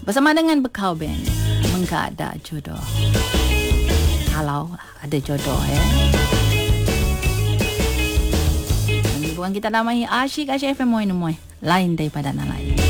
Bersama dengan Bekau Band, Mengada Jodoh. Kalau ada jodoh ya. Bukan kita namai Asyik FM Moy lain daripada yang lain.